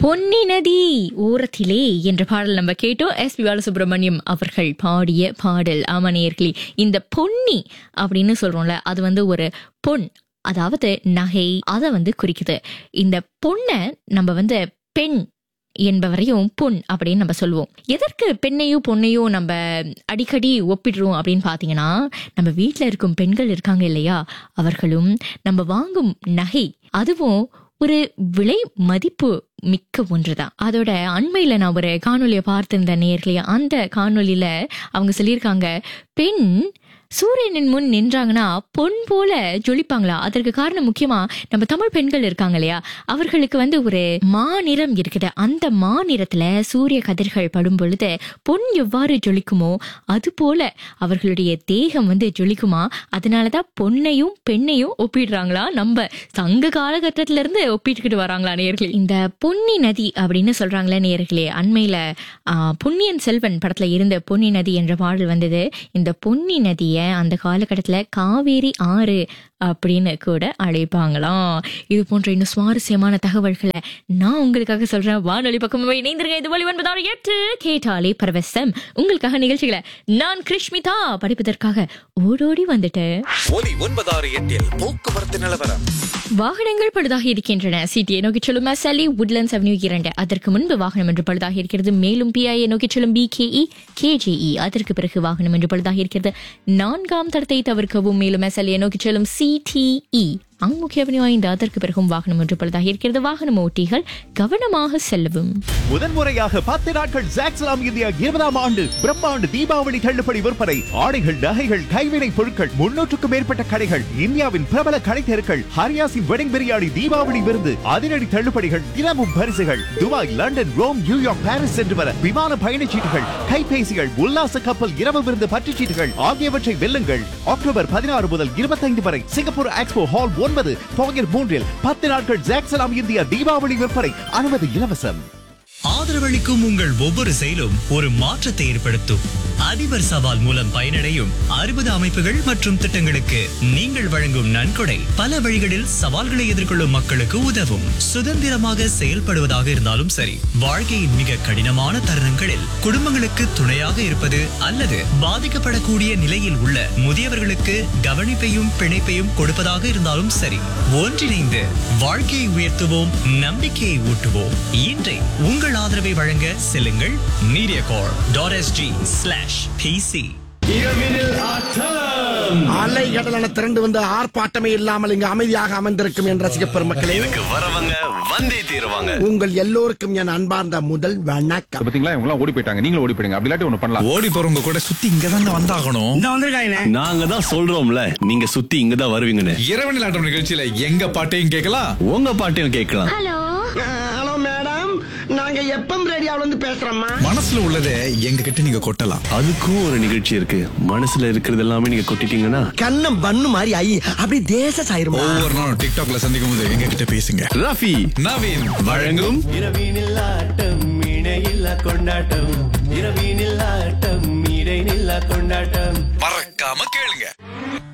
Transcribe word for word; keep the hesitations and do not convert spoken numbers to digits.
பொன்னி நதி ஓரத்திலே என்ற பாடல் நம்ம கேட்டோம். எஸ் பி பாலசுப்ரமணியம் அவர்கள் பாடிய பாடல். ஆமா நேயர்களே, இந்த பொன்னி அப்படின்னு சொல்றோம்ல, அது வந்து ஒரு பொன், அதாவது நகை, அதை வந்து குறிக்குது. இந்த பொண்ணை நம்ம வந்து பெண் என்பவரையும் பொன் அப்படின்னு நம்ம சொல்லுவோம். எதற்கு பெண்ணையும் பொண்ணையும் நம்ம அடிக்கடி ஒப்பிடுறோம் அப்படின்னு பாத்தீங்கன்னா, நம்ம வீட்டுல இருக்கும் பெண்கள் இருக்காங்க இல்லையா, அவர்களும் நம்ம வாங்கும் நகை அதுவும் ஒரு விலை மதிப்பு மிக்க ஒன்றுதான். அதோட அண்மையில நான் ஒரு காணொலியை பார்த்திருந்த நேர்களே, அந்த காணொலியில அவங்க சொல்லியிருக்காங்க, பெண் சூரியனின் முன் நின்றாங்கன்னா பொன் போல ஜொலிப்பாங்களா. அதற்கு காரணம் முக்கியமா நம்ம தமிழ் பெண்கள் இருக்காங்க இல்லையா, அவர்களுக்கு வந்து ஒரு மாநிறம் இருக்குது. அந்த மாநிறத்துல சூரிய கதிர்கள் படும் பொழுது பொன் எவ்வாறு ஜொலிக்குமோ அது போல அவர்களுடைய தேகம் வந்து ஜொலிக்குமா. அதனாலதான் பொன்னையும் பெண்ணையும் ஒப்பிடுறாங்களா. நம்ம சங்க காலகட்டத்தில இருந்து ஒப்பிட்டுக்கிட்டு வராங்களா நேர்களே. இந்த பொன்னி நதி அப்படின்னு சொல்றாங்களே நேர்களே, அண்மையில ஆஹ் பொன்னியின் செல்வன் படத்துல இருந்த பொன்னி நதி என்ற பாடல் வந்தது. இந்த பொன்னி நதிய அந்த காலகட்டத்துல காவேரி ஆறு அப்படின்னு கூட அழைப்பாங்களாம். இது போன்ற இன்னும் சுவாரஸ்யமான தகவல்களை நான் உங்களுக்காக சொல்றேன். வானொலி பக்கமே இணைந்திருங்க. இது ஒலி ஒன்பதாறு எட்டு கேட்டாலே பரவசம். உங்களுக்காக நிகழ்ச்சிகளை நான் கிருஷ்மிதா படிப்பதற்காக ஓடோடி வந்துட்டேன். ஒலி ஒன்பதாறு எட்டில் போக்குவரத்து நிலவரம். வாகனங்கள் பழுதாக இருக்கின்றன. சிடியை நோக்கி செல்லும் எஸ்எல்இ உட்லண்ட்ஸ் அவென்யூ இரண்டு, அதற்கு முன்பு வாகனம் என்று பழுதாக இருக்கிறது. மேலும் பிஐஏ நோக்கி செல்லும் பிகேஇ கேஜேஇ, அதற்கு பிறகு வாகனம் என்று பழுதாக இருக்கிறது. நான்காம் தடத்தை தவிர்க்கவும். மேலும் எஸ்எல்ஏ நோக்கி செல்லும் சிடிஇ அங்முக்கிய அவென்யூ ஐந்து, அதற்கு பிறகும் வாகனம் ஒன்று பழுதாக இருக்கிறது. வாகனம் ஓட்டிகள் கவனமாக செல்லவும். முதன்முறையாக பத்து நாட்கள் ஜாக்ஸ்லாம் இந்தியா இருபதாம் ஆண்டு பிரம்மாண்டு தீபாவளி தள்ளுபடி விற்பனை. ஆடைகள், நகைகள், கைவினை பொருட்கள், முன்னூற்றுக்கும் மேற்பட்ட கடைகள், இந்தியாவின் பிரபல கடை தெருக்கள், ஹரியாசின் வெட்டிங் பிரியாணி, தீபாவளி விருந்து, அதிரடி தள்ளுபடிகள், தினமும் பரிசுகள். Dubai, London, Rome, New York, Paris சென்று வர விமான பயணச்சீட்டுகள், கைபேசிகள், உல்லாச கப்பல் இரவு விருந்து பற்றுச்சீட்டுகள் ஆகியவற்றை வெல்லுங்கள். அக்டோபர் பதினாறு முதல் இருபத்தைந்து வரை சிங்கப்பூர் எக்ஸ்போ ஹால் ஒன்பது போகர் மூன்றில் பத்து நாட்கள் ஜாக்ஸ்லாம் இந்தியா தீபாவளி விற்பனை. அனுமதி இலவசம். ஆதரவளிக்கும் உங்கள் ஒவ்வொரு செயலும் ஒரு மாற்றத்தை ஏற்படுத்தும். அதிபர் சவால் மூலம் பயனடையும் அறுபது அமைப்புகள் மற்றும் திட்டங்களுக்கு நீங்கள் வழங்கும் நன்கொடை பல வழிகளில் சவால்களை எதிர்கொள்ளும் மக்களுக்கு உதவும். சுதந்திரமாக செயல்படுவதாக இருந்தாலும் சரி, வாழ்க்கையின் மிக கடினமான தருணங்களில் குடும்பங்களுக்கு துணையாக இருப்பது அல்லது பாதிக்கப்படக்கூடிய நிலையில் உள்ள முதியவர்களுக்கு கவனிப்பையும் பிணைப்பையும் கொடுப்பதாக இருந்தாலும் சரி, ஒன்றிணைந்து வாழ்க்கையை உயர்த்துவோம், நம்பிக்கையை ஊட்டுவோம். இன்றை உங்கள் ஆதரவை வழங்க செல்லுங்கள் மீடியாகார்ப் டாட் எஸ்ஜி ஸ்லாஷ் பிசி. அலை கடலான திரண்டு வந்து ஆர்ப்பாட்டமே இல்லாமல் இங்கு அமைதியாக அமர்ந்திருக்கும் என் ரசிக பெருமக்களே, வரவங்க வந்தே தீருவாங்க. உங்கள் எல்லோருக்கும் என் அன்பார்ந்த முதல் வணக்கம். பாத்தீங்களா, இவங்க எல்லாம் ஓடி போயிட்டாங்க. நீங்களும் ஓடி போயிடுங்க. அப்படி இல்லாட்டி ஒண்ணு பண்ணலாம். ஓடி போறவங்க கூட சுத்தி இங்கதான் வந்தாகணும். நாங்க தான் சொல்றோம்ல, நீங்க சுத்தி இங்கதான் வருவீங்கன்னு. இரவு நிலாட்டம் நிகழ்ச்சியில எங்க பாட்டையும் கேட்கலாம், உங்க பாட்டையும் கேட்கலாம். ஹலோ மேடம், நாங்க எப்பம் ரேடியோல இருந்து பேசுறோம்மா. மனசுல உள்ளதை எங்க கிட்ட நீங்க கொட்டலாம். அதுக்கும் ஒரு நிகழ்ச்சி இருக்கு. மனசுல இருக்கிறது எல்லாமே நீங்க கொட்டிட்டீங்கன்னா கண்ணம் பண்ணு மாதிரி ஐ அப்படி தேச சாயிருமா. ஒவ்வொரு நாளும் டிக்டாக்ல சந்திக்கும் போது எங்க கிட்ட பேசுங்க. ரஃபி நவீன் வழங்கும் இரவினில் ஆட்டம் இணையில்லா கொண்டாட்டம். இரவினில் ஆட்டம் இடைநில்லா கொண்டாட்டம். மறக்காம கேளுங்க.